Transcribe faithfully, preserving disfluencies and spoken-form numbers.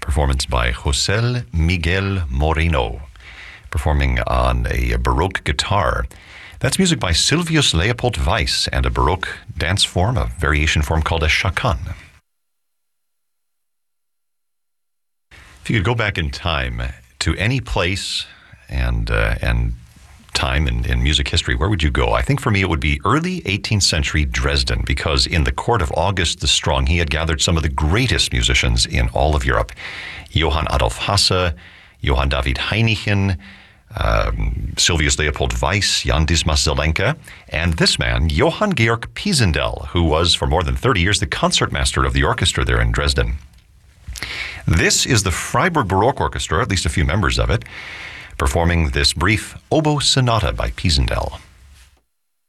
performance by José Miguel Moreno, performing on a Baroque guitar. That's music by Silvius Leopold Weiss and a Baroque dance form, a variation form called a chakan. If you could go back in time to any place and uh, and time in, in music history, where would you go? I think for me it would be early eighteenth century Dresden, because in the court of August the Strong, he had gathered some of the greatest musicians in all of Europe. Johann Adolf Hasse, Johann David Heinichen, um, Silvius Leopold Weiss, Jan Dismas Zelenka, and this man, Johann Georg Pisendel, who was for more than thirty years the concertmaster of the orchestra there in Dresden. This is the Freiburg Baroque Orchestra, at least a few members of it, performing this brief oboe sonata by Pisendel.